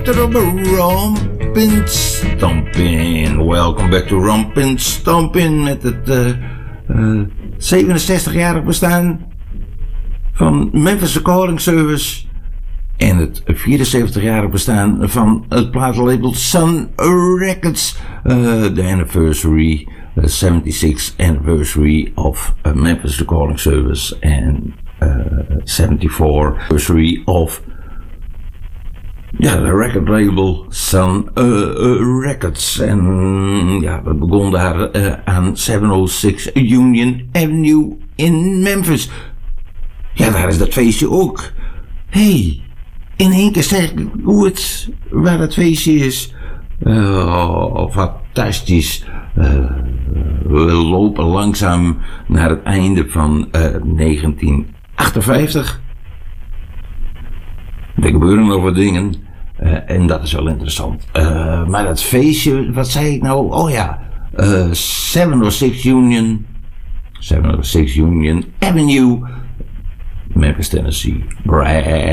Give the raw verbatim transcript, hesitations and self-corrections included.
to the Rompin' Stompin'. Welcome back to Rompin' Stompin' met het uh, uh, zevenenzestigjarig bestaan van Memphis Recording Service en het vierenzeventigjarig bestaan van het platenlabel Sun Records. Uh, the anniversary, the seventy-sixth anniversary of uh, Memphis Recording Service and uh, seventy-fourth anniversary of ja, de record label Sun uh, uh, Records. En ja, we begonnen daar uh, aan zevenhonderdzes Union Avenue in Memphis. Ja, daar is dat feestje ook. Hey, in één keer zeg ik hoe het, waar het feestje is. Uh, fantastisch. Uh, we lopen langzaam naar het einde van uh, negentien achtenvijftig. Er gebeuren nog wat dingen. Uh, en dat is wel interessant. Uh, maar dat feestje, wat zei ik nou? Oh ja, uh, zevenhonderdzes Union, zevenhonderdzes Union Avenue, Memphis, Tennessee. Brad.